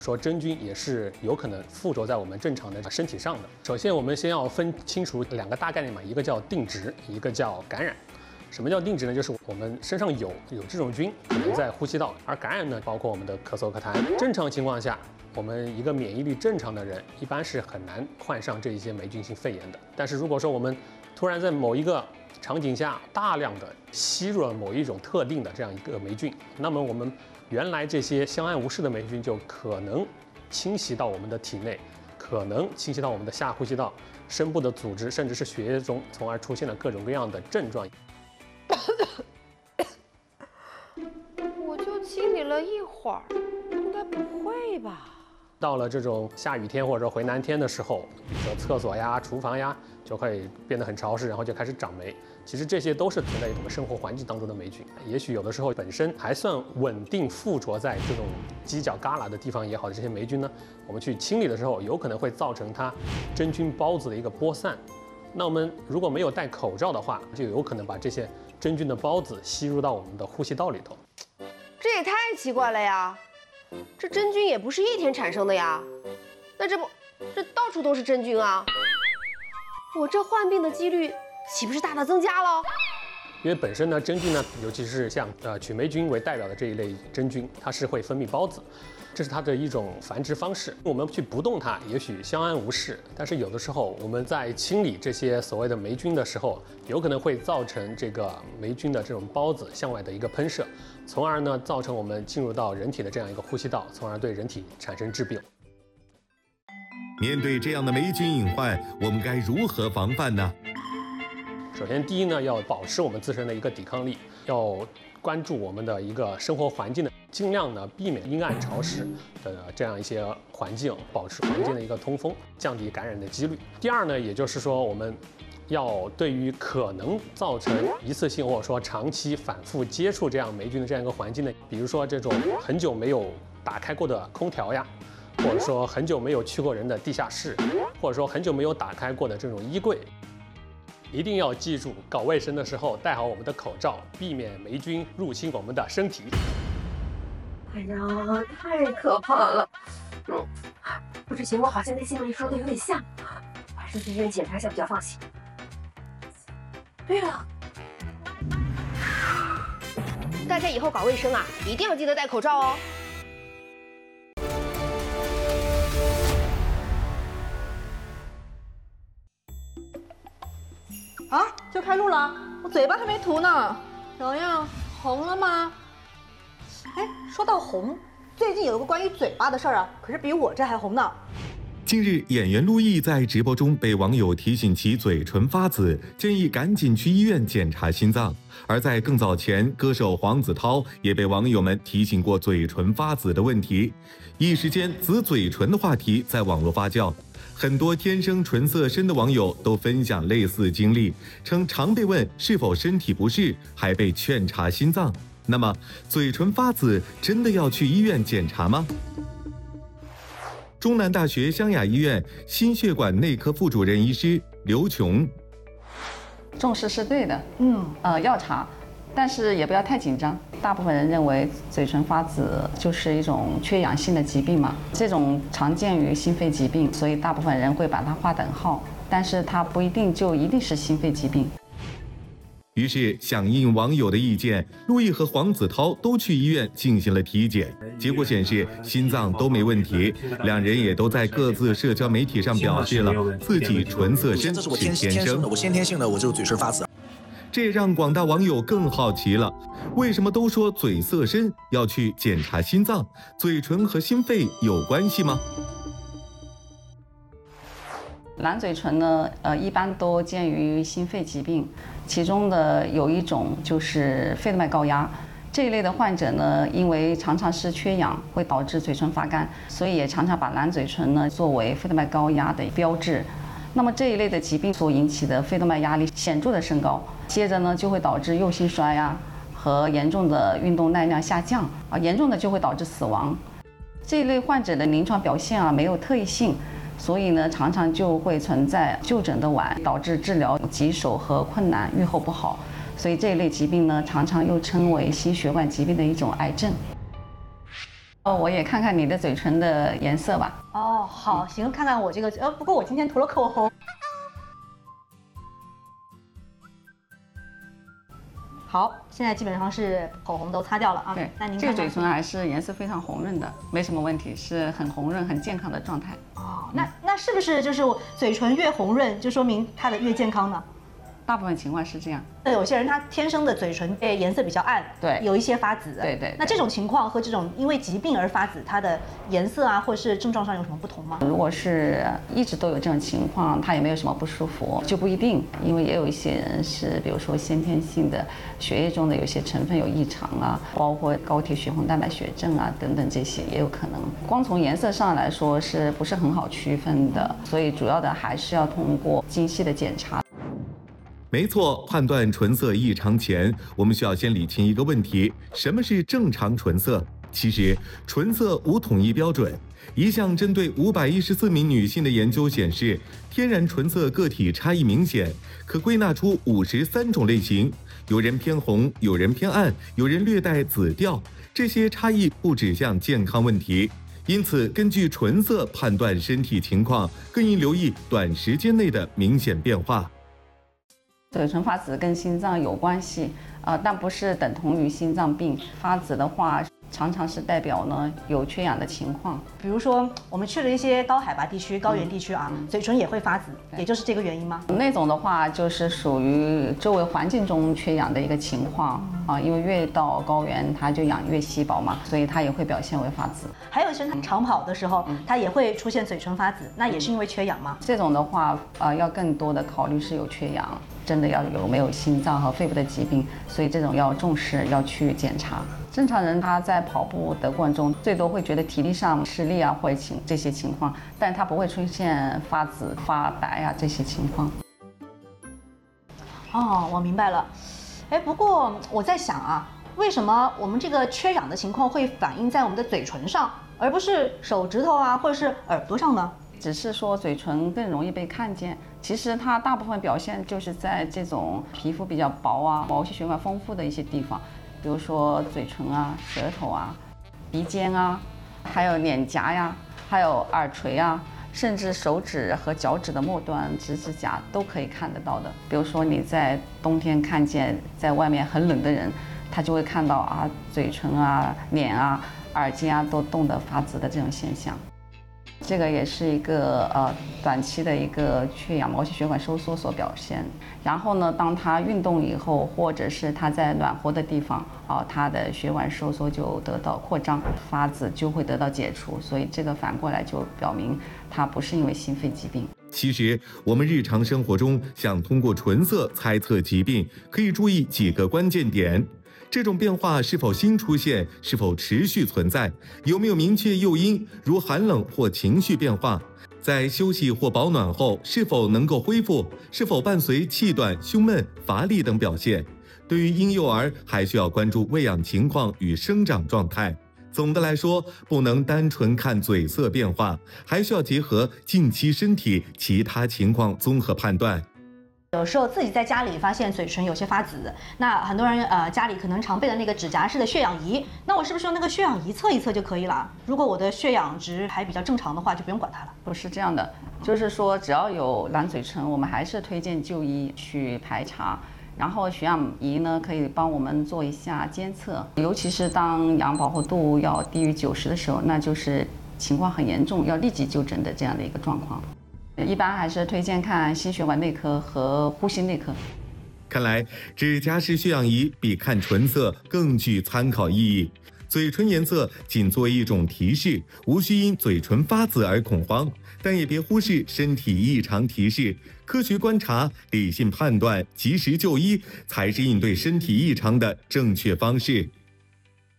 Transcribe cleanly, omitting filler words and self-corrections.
说真菌也是有可能附着在我们正常的身体上的。首先，我们先要分清楚2个大概念嘛，一个叫定植，一个叫感染。什么叫定植呢？就是我们身上有这种菌，可能在呼吸道；而感染呢，包括我们的咳嗽、咳痰。正常情况下，我们一个免疫力正常的人，一般是很难患上这一些霉菌性肺炎的。但是如果说我们突然在某一个场景下大量的吸入了某一种特定的这样一个霉菌，那么我们原来这些相安无事的霉菌就可能侵袭到我们的体内，可能侵袭到我们的下呼吸道、深部的组织，甚至是血液中，从而出现了各种各样的症状。 我就清理了一会儿，应该不会吧？ 到了这种下雨天或者回南天的时候，比如说厕所呀、厨房呀，就会变得很潮湿，然后就开始长霉。其实这些都是存在于我们生活环境当中的霉菌。也许有的时候本身还算稳定附着在这种犄角旮旯的地方也好的这些霉菌呢，我们去清理的时候，有可能会造成它真菌孢子的一个播散。那我们如果没有戴口罩的话，就有可能把这些真菌的孢子吸入到我们的呼吸道里头。 这也太奇怪了呀！这真菌也不是一天产生的呀，那这到处都是真菌啊！我这患病的几率岂不是大大增加了？ 因为本身呢，真菌呢，尤其是像曲霉菌为代表的这一类真菌，它是会分泌孢子，这是它的一种繁殖方式。我们去不动它，也许相安无事，但是有的时候我们在清理这些所谓的霉菌的时候，有可能会造成这个霉菌的这种孢子向外的一个喷射，从而呢造成我们进入到人体的这样一个呼吸道，从而对人体产生致病。 面对这样的霉菌隐患，我们该如何防范呢？ 首先，第一呢，要保持我们自身的一个抵抗力，要关注我们的一个生活环境的，尽量呢避免阴暗潮湿的这样一些环境，保持环境的一个通风，降低感染的几率。第二呢，也就是说我们要对于可能造成一次性或者说长期反复接触这样霉菌的这样一个环境呢，比如说这种很久没有打开过的空调呀，或者说很久没有去过人的地下室，或者说很久没有打开过的这种衣柜，一定要记住搞卫生的时候戴好我们的口罩，避免霉菌入侵我们的身体。 哎呀，太可怕了！不知情况好像跟新闻里说的有点像，还是去医院检查一下比较放心。对了， 大家以后搞卫生啊，一定要记得戴口罩哦。 啊，就开录了，我嘴巴还没涂呢。怎样，红了吗？哎，说到红，最近有个关于嘴巴的事儿啊，可是比我这还红呢。 近日，演员陆毅在直播中被网友提醒其嘴唇发紫，建议赶紧去医院检查心脏。而在更早前，歌手黄子韬也被网友们提醒过嘴唇发紫的问题。一时间，紫嘴唇的话题在网络发酵。很多天生唇色深的网友都分享类似经历，称常被问是否身体不适，还被劝查心脏。那么，嘴唇发紫真的要去医院检查吗？中南大学湘雅医院心血管内科副主任医师刘琼， 重视是对的，要查，但是也不要太紧张。大部分人认为嘴唇发紫就是一种缺氧性的疾病嘛，这种常见于心肺疾病，所以大部分人会把它划等号，但是它不一定就一定是心肺疾病。 于是响应网友的意见，陆毅和黄子韬都去医院进行了体检，结果显示心脏都没问题。两人也都在各自社交媒体上表示了自己唇色深是天生的， 我先天性的我就嘴唇发紫。 这让广大网友更好奇了，为什么都说嘴色深要去检查心脏？嘴唇和心肺有关系吗？ 蓝嘴唇呢，一般多见于心肺疾病，其中的有一种就是肺动脉高压。这一类的患者呢，因为常常是缺氧，会导致嘴唇发干，所以也常常把蓝嘴唇呢作为肺动脉高压的标志。那么这一类的疾病所引起的肺动脉压力显著的升高，接着呢就会导致右心衰呀和严重的运动耐量下降啊，严重的就会导致死亡。这一类患者的临床表现啊没有特异性。所以呢，常常就会存在就诊的晚，导致治疗棘手和困难，预后不好。所以这一类疾病呢，常常又称为心血管疾病的一种癌症。 我也看看你的嘴唇的颜色吧。 哦，好，行，看看我这个，不过我今天涂了口红。好，现在基本上是口红都擦掉了啊。 对， 那您这看看个嘴唇还是颜色非常红润的，没什么问题，是很红润、很健康的状态。 哦，那是不是就是嘴唇越红润，就说明它的越健康呢？ 大部分情况是这样。 有些人他天生的嘴唇颜色比较暗， 对， 有一些发紫。 对。 那这种情况和这种因为疾病而发紫，它的颜色啊，或者是症状上有什么不同吗？ 如果是一直都有这种情况，他也没有什么不舒服，就不一定，因为也有一些人是，比如说先天性的血液中的有些成分有异常啊，包括高铁血红蛋白血症啊等等，这些也有可能。光从颜色上来说，是不是很好区分的？所以主要的还是要通过精细的检查。 没错，判断唇色异常前，我们需要先理清一个问题：什么是正常唇色？其实，唇色无统一标准。一项针对514名女性的研究显示，天然唇色个体差异明显，可归纳出53种类型。有人偏红，有人偏暗，有人略带紫调。这些差异不指向健康问题。因此，根据唇色判断身体情况，更应留意短时间内的明显变化。 嘴唇发紫跟心脏有关系，但不是等同于心脏病。发紫的话，常常是代表呢有缺氧的情况。 比如说我们去了一些高海拔地区、高原地区啊，嘴唇也会发紫，也就是这个原因吗？ 那种的话就是属于周围环境中缺氧的一个情况啊，因为越到高原它就氧越稀薄嘛，所以它也会表现为发紫。 还有一些长跑的时候，它也会出现嘴唇发紫，那也是因为缺氧吗？ 这种的话，要更多的考虑是有缺氧，真的要有没有心脏和肺部的疾病，所以这种要重视，要去检查。正常人他在跑步的过程中，最多会觉得体力上吃力啊，或者这些情况，但他不会出现发紫、发白啊这些情况。 哦，我明白了。哎，不过我在想啊，为什么我们这个缺氧的情况会反映在我们的嘴唇上，而不是手指头啊，或者是耳朵上呢？ 只是说嘴唇更容易被看见，其实它大部分表现就是在这种皮肤比较薄啊、毛细血管丰富的一些地方。比如说嘴唇啊、舌头啊、鼻尖啊，还有脸颊呀，还有耳垂啊，甚至手指和脚趾的末端、指甲都可以看得到的。比如说你在冬天看见在外面很冷的人，他就会看到啊嘴唇啊、脸啊、耳尖啊都冻得发紫的这种现象。这个也是一个短期的一个缺氧毛细血管收缩所表现。然后呢，当他运动以后，或者是他在暖和的地方他的血管收缩就得到扩张，发紫就会得到解除。所以这个反过来就表明他不是因为心肺疾病。 其实我们日常生活中想通过唇色猜测疾病，可以注意几个关键点。这种变化是否新出现，是否持续存在，有没有明确诱因，如寒冷或情绪变化，在休息或保暖后是否能够恢复，是否伴随气短、胸闷、乏力等表现。对于婴幼儿，还需要关注喂养情况与生长状态。总的来说，不能单纯看嘴色变化，还需要结合近期身体其他情况综合判断。 有时候自己在家里发现嘴唇有些发紫，那很多人家里可能常备的那个指甲式的血氧仪，那我是不是用那个血氧仪测一测就可以了？如果我的血氧值还比较正常的话，就不用管它了。 不是这样的，就是说只要有蓝嘴唇，我们还是推荐就医去排查。然后血氧仪呢可以帮我们做一下监测，尤其是当氧饱和度要低于90的时候，那就是情况很严重，要立即就诊的这样的一个状况。一般还是推荐看心血管内科和呼吸内科。 看来指甲式血氧仪比看唇色更具参考意义。嘴唇颜色仅作为一种提示，无需因嘴唇发紫而恐慌，但也别忽视身体异常提示。科学观察、理性判断、及时就医，才是应对身体异常的正确方式。